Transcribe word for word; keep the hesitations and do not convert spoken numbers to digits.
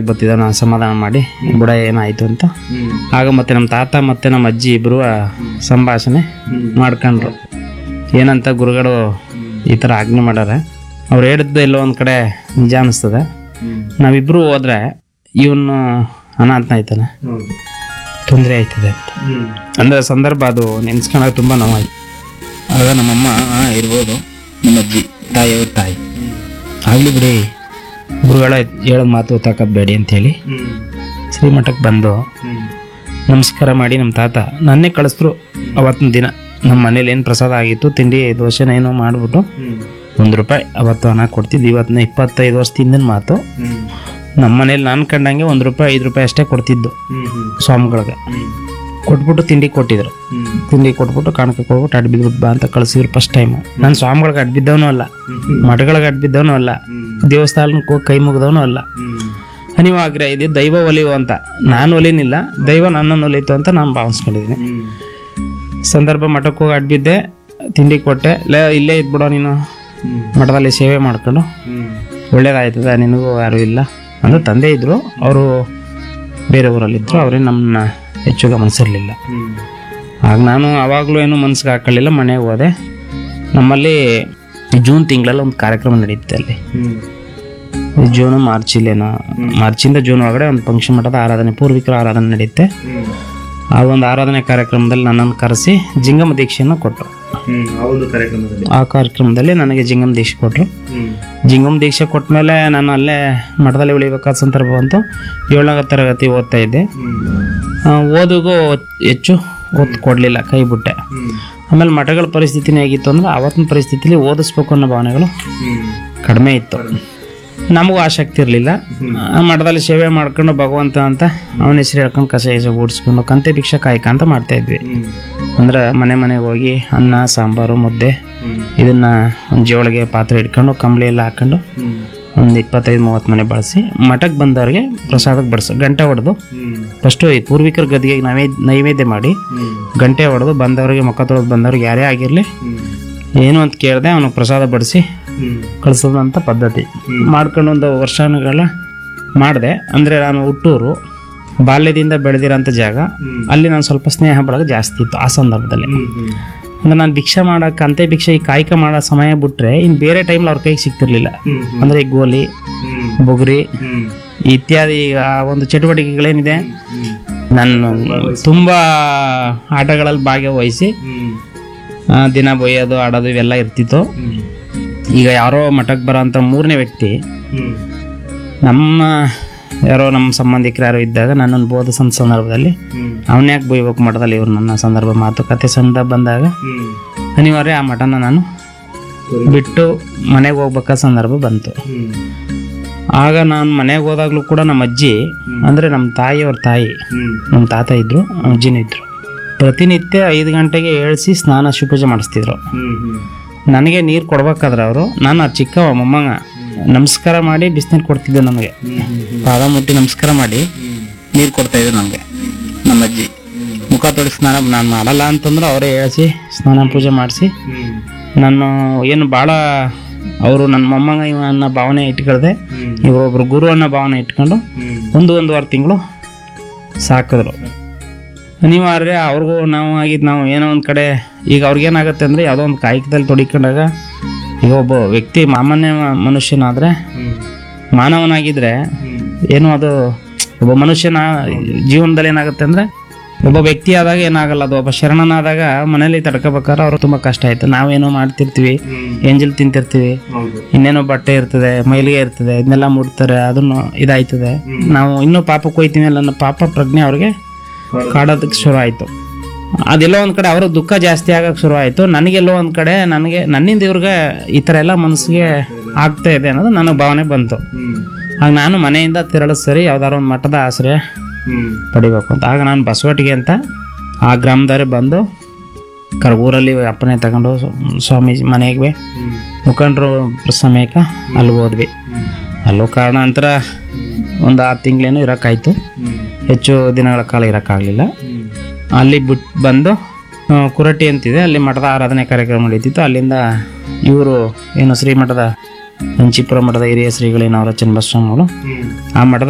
ಬರ್ತಿದ್ದ ನಾನು ಸಮಾಧಾನ ಮಾಡಿ ಬುಡ ಏನಾಯ್ತು ಅಂತ. ಆಗ ಮತ್ತೆ ನಮ್ಮ ತಾತ ಮತ್ತೆ ನಮ್ಮ ಅಜ್ಜಿ ಇಬ್ರು ಸಂಭಾಷಣೆ ಮಾಡ್ಕೊಂಡ್ರು. ಏನಂತ ಗುರುಗಳು ಈ ಥರ ಆಜ್ಞೆ ಮಾಡ್ಯಾರ, ಅವ್ರು ಹೇಳಿದ್ದು ಎಲ್ಲೋ ಒಂದು ಕಡೆ ನಿಜ ಅನಿಸ್ತದೆ. ನಾವಿಬ್ರು ಹೋದ್ರೆ ಇವನು ಅನಾಥನ ಆಯ್ತಾನೆ, ತೊಂದರೆ ಆಯ್ತದೆ ಅಂತ ಅಂದ್ರೆ ಸಂದರ್ಭ ಅದು ನೆನ್ಸ್ಕೊಂಡಾಗ ತುಂಬ ನೋವಾಯ್ತು. ಆಗ ನಮ್ಮಮ್ಮ ಇರ್ಬೋದು, ನಮ್ಮ ಅಜ್ಜಿ ತಾಯಿಯವ್ರ ತಾಯಿ ಆಗಲಿ ಬಿಡಿ, ಗುರುಗಳ ಹೇಳೋ ಮಾತು ತಕ್ಕಬೇಡಿ ಅಂಥೇಳಿ ಶ್ರೀಮಠಕ್ಕೆ ಬಂದು ನಮಸ್ಕಾರ ಮಾಡಿ ನಮ್ಮ ತಾತ ನನ್ನೇ ಕಳಿಸಿದ್ರು. ಅವತ್ತಿನ ದಿನ ನಮ್ಮ ಮನೇಲಿ ಏನು ಪ್ರಸಾದ ಆಗಿತ್ತು, ತಿಂಡಿ ದೋಸೆನ ಏನೋ ಮಾಡಿಬಿಟ್ಟು ಒಂದು ರೂಪಾಯಿ ಅವತ್ತು ಹಣ ಕೊಡ್ತಿದ್ದು. ಇವತ್ತಿನ ಇಪ್ಪತ್ತೈದು ವರ್ಷದಿಂದ ಮಾತು. ನಮ್ಮ ಮನೇಲಿ ನಾನು ಕಂಡಂಗೆ ಒಂದು ರೂಪಾಯಿ ಐದು ರೂಪಾಯಿ ಅಷ್ಟೇ ಕೊಡ್ತಿದ್ದು ಸ್ವಾಮಿಗಳಿಗೆ. ಕೊಟ್ಬಿಟ್ಟು ತಿಂಡಿ ಕೊಟ್ಟಿದ್ರು. ತಿಂಡಿ ಕೊಟ್ಬಿಟ್ಟು ಕಾಣಕ ಕೊಟ್ಬಿಟ್ಟು ಅಡ್ಡ ಬಿದ್ಬಿಟ್ಟು ಬಾ ಅಂತ ಕಳಿಸಿದ್ರು ಫಸ್ಟ್ ಟೈಮು. ನಾನು ಸ್ವಾಮಿಗಳಿಗೆ ಅಡ್ಡ ಬಿದ್ದವನು ಅಲ್ಲ, ಮಠಗಳಿಗೆ ಅಡ್ಡ ಬಿದ್ದವನು ಅಲ್ಲ, ದೇವಸ್ಥಾನಕ್ಕೆ ಹೋಗಿ ಕೈ ಮುಗಿದವನು ಅಲ್ಲ. ಅನಿವಾಗ್ರ ಇದೆ ದೈವ ಒಲಿಯುವ ಅಂತ. ನಾನು ಒಲಿನಿಲ್ಲ, ದೈವ ನನ್ನನ್ನು ಒಲಿತು ಅಂತ ನಾನು ಭಾವಿಸ್ಕೊಂಡಿದ್ದೀನಿ. ಸಂದರ್ಭ ಮಠಕ್ಕೆ ಹೋಗಿ ಅಡ್ಡ ಬಿದ್ದೆ, ತಿಂಡಿ ಕೊಟ್ಟೆ. ಲೇ ಇಲ್ಲೇ ಇದ್ಬಿಡೋ ನೀನು, ಮಠದಲ್ಲಿ ಸೇವೆ ಮಾಡ್ಕೊಂಡು ಒಳ್ಳೇದಾಯ್ತದ, ನಿನಗೂ ಯಾರು ಇಲ್ಲ ಅಂದ್ರೆ ತಂದೆ ಇದ್ರು, ಅವರು ಬೇರೆ ಊರಲ್ಲಿದ್ದರು, ಅವರೇ ನಮ್ಮನ್ನ ಹೆಚ್ಚು ಗಮನಿಸಿರಲಿಲ್ಲ. ಆಗ ನಾನು ಆವಾಗಲೂ ಏನು ಮನ್ಸಿಗೆ ಹಾಕೊಳ್ಳಿಲ್ಲ, ಮನೆಗೆ ಹೋದೆ. ನಮ್ಮಲ್ಲಿ ಜೂನ್ ತಿಂಗಳಲ್ಲಿ ಒಂದು ಕಾರ್ಯಕ್ರಮ ನಡೀತೆ ಅಲ್ಲಿ. ಜೂನು ಮಾರ್ಚಿಲೇನೋ, ಮಾರ್ಚಿಂದ ಜೂನ್ ಒಳಗಡೆ ಒಂದು ಪಂಕ್ಷ ಮಠದ ಆರಾಧನೆ, ಪೂರ್ವಿಕರ ಆರಾಧನೆ ನಡೆಯುತ್ತೆ. ಆ ಒಂದು ಆರಾಧನೆ ಕಾರ್ಯಕ್ರಮದಲ್ಲಿ ನನ್ನನ್ನು ಕರೆಸಿ ಜಿಂಗಮ ದೀಕ್ಷೆಯನ್ನು ಕೊಟ್ಟರು. ಆ ಕಾರ್ಯಕ್ರಮದಲ್ಲಿ ನನಗೆ ಜಿಂಗಮ ದೀಕ್ಷೆ ಕೊಟ್ಟರು. ಜಿಂಗಮ ದೀಕ್ಷೆ ಕೊಟ್ಟ ಮೇಲೆ ನಾನು ಅಲ್ಲೇ ಮಠದಲ್ಲಿ ಉಳಿಬೇಕಾದ ಸಂದರ್ಭ ಬಂತು. ಏಳನೇ ತರಗತಿ ಓದ್ತಾ ಇದ್ದೆ. ಓದಿಗೂ ಹೆಚ್ಚು ಒತ್ತು ಕೊಡಲಿಲ್ಲ, ಕೈ ಬಿಟ್ಟೆ. ಆಮೇಲೆ ಮಠಗಳ ಪರಿಸ್ಥಿತಿನೇ ಹೇಗಿತ್ತು ಅಂದರೆ ಆವತ್ತಿನ ಪರಿಸ್ಥಿತಿಲಿ ಓದಿಸ್ಬೇಕು ಅನ್ನೋ ಭಾವನೆಗಳು ಕಡಿಮೆ ಇತ್ತು. ನಮಗೂ ಆಸಕ್ತಿ ಇರಲಿಲ್ಲ. ಮಠದಲ್ಲಿ ಸೇವೆ ಮಾಡ್ಕೊಂಡು ಭಗವಂತ ಅಂತ ಅವನ ಹೆಸರು ಹೇಳ್ಕೊಂಡು ಕಸ ಹೆಸರು ಓಡಿಸ್ಕೊಂಡು ಕಂತೆ ಭಿಕ್ಷಾ ಕಾಯ್ಕ ಅಂತ ಮಾಡ್ತಾ ಇದ್ವಿ. ಅಂದ್ರೆ ಮನೆ ಮನೆಗೆ ಹೋಗಿ ಅನ್ನ ಸಾಂಬಾರು ಮುದ್ದೆ ಇದನ್ನ ಒಂದು ಜೋಳಿಗೆ ಪಾತ್ರೆ ಇಟ್ಕೊಂಡು ಕಂಬಳಿ ಎಲ್ಲ ಹಾಕೊಂಡು ಒಂದು ಇಪ್ಪತ್ತೈದು ಮೂವತ್ತು ಮನೆ ಬಳಸಿ ಮಠಕ್ಕೆ ಬಂದವ್ರಿಗೆ ಪ್ರಸಾದಕ್ಕೆ ಬಡಿಸೋ ಗಂಟೆ ಹೊಡೆದು ಫಸ್ಟು ಈ ಪೂರ್ವಿಕರ ಗದಿಗೆ ನೈವೇ ನೈವೇದ್ಯ ಮಾಡಿ ಗಂಟೆ ಹೊಡೆದು ಬಂದವರಿಗೆ ಮುಖ ತೊಳೆದು ಬಂದವ್ರಿಗೆ ಯಾರೇ ಆಗಿರಲಿ ಏನು ಅಂತ ಕೇಳಿದೆ ಅವನಿಗೆ ಪ್ರಸಾದ ಬಡಿಸಿ ಕಳಿಸೋದಂಥ ಪದ್ಧತಿ ಮಾಡ್ಕೊಂಡು ಒಂದು ವರ್ಷಗಳ ಮಾಡಿದೆ. ಅಂದರೆ ನಾನು ಹುಟ್ಟೂರು ಬಾಲ್ಯದಿಂದ ಬೆಳೆದಿರೋಂಥ ಜಾಗ, ಅಲ್ಲಿ ನಾನು ಸ್ವಲ್ಪ ಸ್ನೇಹ ಬಳಗ ಜಾಸ್ತಿ ಇತ್ತು ಆ ಸಂದರ್ಭದಲ್ಲಿ. ಅಂದ್ರೆ ನಾನು ಭಿಕ್ಷೆ ಮಾಡೋಕೆ ಅಂತೆ ಭಿಕ್ಷೆ ಈ ಕಾಯ್ಕ ಮಾಡೋ ಸಮಯ ಬಿಟ್ರೆ ಇನ್ನು ಬೇರೆ ಟೈಮ್ಲಿ ಅವ್ರ ಕೈಗೆ ಸಿಗ್ತಿರ್ಲಿಲ್ಲ. ಅಂದರೆ ಈ ಗೋಲಿ ಬುಗುರಿ ಇತ್ಯಾದಿ ಆ ಒಂದು ಚಟುವಟಿಕೆಗಳೇನಿದೆ ನಾನು ತುಂಬ ಆಟಗಳಲ್ಲಿ ಭಾಗವಹಿಸಿ ದಿನ ಬೊಯ್ಯೋದು ಆಡೋದು ಇವೆಲ್ಲ ಇರ್ತಿತ್ತು. ಈಗ ಯಾರೋ ಮಠಕ್ಕೆ ಬರೋ ಅಂಥ ಮೂರನೇ ವ್ಯಕ್ತಿ ನಮ್ಮ ಯಾರೋ ನಮ್ಮ ಸಂಬಂಧಿಕರು ಯಾರೋ ಇದ್ದಾಗ ನನ್ನನ್ನು ಬೋಧಿಸೋ ಸಂದರ್ಭದಲ್ಲಿ ಅವನ್ಯಾಕೆ ಬೊಯ್ಬೇಕು ಮಠದಲ್ಲಿ ಇವ್ರು ನನ್ನ ಸಂದರ್ಭ ಮಾತುಕತೆ ಸಂದರ್ಭ ಬಂದಾಗ ಅನಿವಾರ್ಯ ಆ ಮಠನ ನಾನು ಬಿಟ್ಟು ಮನೆಗೆ ಹೋಗ್ಬೇಕಾದ ಸಂದರ್ಭ ಬಂತು. ಆಗ ನಾನು ಮನೆಗೆ ಹೋದಾಗಲೂ ಕೂಡ ನಮ್ಮ ಅಜ್ಜಿ ಅಂದರೆ ನಮ್ಮ ತಾಯಿಯವ್ರ ತಾಯಿ ನಮ್ಮ ತಾತ ಇದ್ದರು, ಅಜ್ಜಿನೂ ಇದ್ದರು. ಪ್ರತಿನಿತ್ಯ ಐದು ಗಂಟೆಗೆ ಏಳಿಸಿ ಸ್ನಾನ ಶುಪೂಜೆ ಮಾಡಿಸ್ತಿದ್ರು. ನನಗೆ ನೀರು ಕೊಡ್ಬೇಕಾದ್ರೆ ಅವರು ನಾನು ಚಿಕ್ಕವ ಮೊಮ್ಮಗ ನಮಸ್ಕಾರ ಮಾಡಿ ಬಿಸಿನೀರು ಕೊಡ್ತಿದ್ದೆ. ನನಗೆ ಪಾದ ಮುಟ್ಟಿ ನಮಸ್ಕಾರ ಮಾಡಿ ನೀರು ಕೊಡ್ತಾಯಿದ್ರು ನನಗೆ ನಮ್ಮ ಅಜ್ಜಿ. ಮುಖ ತೊಳಿ ಸ್ನಾನ ನಾನು ಮಾಡಲ್ಲ ಅಂತಂದ್ರೆ ಅವರೇ ಹೇಳಿಸಿ ಸ್ನಾನ ಪೂಜೆ ಮಾಡಿಸಿ ನಾನು ಏನು ಭಾಳ ಅವರು ನನ್ನ ಮೊಮ್ಮಗ ಇವ ಅನ್ನೋ ಭಾವನೆ ಇಟ್ಕೊಳ್ದೆ ಇವರೊಬ್ರು ಗುರು ಅನ್ನೋ ಭಾವನೆ ಇಟ್ಕೊಂಡು ಒಂದು ಒಂದೂವರೆ ತಿಂಗಳು ಸಾಕಿದ್ರು. ಅನಿವಾರ್ಯ ಅವ್ರಿಗೂ ನಾವು ಆಗಿದ್ದು ನಾವು ಏನೋ ಒಂದು ಕಡೆ ಈಗ ಅವ್ರಿಗೇನಾಗುತ್ತೆ ಅಂದರೆ ಯಾವುದೋ ಒಂದು ಕಾಯಕದಲ್ಲಿ ತೊಡಿಕೊಂಡಾಗ ಈಗ ಒಬ್ಬ ವ್ಯಕ್ತಿ ಸಾಮಾನ್ಯ ಮನುಷ್ಯನಾದರೆ ಮಾನವನಾಗಿದ್ದರೆ ಏನು ಅದು ಒಬ್ಬ ಮನುಷ್ಯನ ಜೀವನದಲ್ಲಿ ಏನಾಗುತ್ತೆ ಅಂದರೆ ಒಬ್ಬ ವ್ಯಕ್ತಿ ಆದಾಗ ಏನಾಗಲ್ಲ, ಅದು ಒಬ್ಬ ಶರಣನಾದಾಗ ಮನೇಲಿ ತಡ್ಕೋಬೇಕಾದ್ರೆ ಅವ್ರು ತುಂಬ ಕಷ್ಟ ಆಯ್ತು. ನಾವೇನೋ ಮಾಡ್ತಿರ್ತೀವಿ, ಎಂಜಲ್ ತಿಂತಿರ್ತೀವಿ, ಇನ್ನೇನೋ ಬಟ್ಟೆ ಇರ್ತದೆ, ಮೈಲಿಗೆ ಇರ್ತದೆ, ಇದನ್ನೆಲ್ಲ ಮುಡ್ತಾರೆ, ಅದನ್ನು ಇದಾಯ್ತದೆ. ನಾವು ಇನ್ನೂ ಪಾಪಕ್ಕೆ ಹೋಯ್ತೀವಿ ಅಲ್ಲ ಅನ್ನೋ ಪಾಪ ಪ್ರಜ್ಞೆ ಅವ್ರಿಗೆ ಕಾಡೋದಕ್ಕೆ ಶುರು ಆಯಿತು. ಅದೆಲ್ಲೋ ಒಂದು ಕಡೆ ಅವ್ರ ದುಃಖ ಜಾಸ್ತಿ ಆಗಕ್ಕೆ ಶುರು ಆಯಿತು. ನನಗೆಲ್ಲೋ ಒಂದು ಕಡೆ ನನಗೆ ನನ್ನಿಂದ ಇವ್ರಿಗೆ ಈ ಥರ ಎಲ್ಲ ಮನಸ್ಸಿಗೆ ಆಗ್ತಾ ಇದೆ ಅನ್ನೋದು ನನಗೆ ಭಾವನೆ ಬಂತು. ಆಗ ನಾನು ಮನೆಯಿಂದ ತಿರಳು ಸರಿ ಯಾವ್ದಾದ್ರು ಒಂದು ಮಠದ ಆಶ್ರಯ ಪಡಿಬೇಕು ಅಂತ. ಆಗ ನಾನು ಬಸವಟಿಗೆ ಅಂತ ಆ ಗ್ರಾಮದವರೇ ಬಂದು ಕರ್ಗೂರಲ್ಲಿ ಅಪ್ಪನೆ ತಗೊಂಡು ಸ್ವಾಮೀಜಿ ಮನೆಗೆ ಮುಖಂಡರು ಸಮೇತ ಅಲ್ಲಿ ಹೋದ್ವಿ. ಅಲ್ಲೂ ಕಾರಣಾಂತರ ಒಂದು ಆರು ತಿಂಗಳೇನು ಇರೋಕ್ಕಾಯ್ತು, ಹೆಚ್ಚು ದಿನಗಳ ಕಾಲ ಇರೋಕ್ಕಾಗಲಿಲ್ಲ. ಅಲ್ಲಿ ಬಿಟ್ಟು ಬಂದು ಕುರಟಿ ಅಂತಿದೆ, ಅಲ್ಲಿ ಮಠದ ಆರಾಧನೆ ಕಾರ್ಯಕ್ರಮ ನಡೀತಿತ್ತು. ಅಲ್ಲಿಂದ ಇವರು ಏನು ಶ್ರೀಮಠದ ಹಂಚಿಪುರ ಮಠದ ಹಿರಿಯ ಶ್ರೀಗಳೇನವರ ಚನ್ನಬಸವಣ್ಣವರು ಆ ಮಠದ